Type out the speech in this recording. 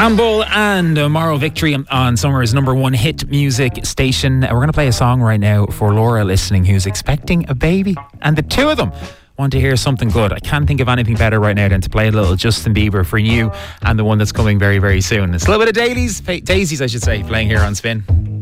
Campbell and Morrow Victory on Summer's number one hit music station. We're going to play a song right now for Laura listening, who's expecting a baby, and the two of them want to hear something good. I can't think of anything better right now than to play a little Justin Bieber for you and the one that's coming very, very soon. It's a little bit of daisies, I should say, playing here on Spin.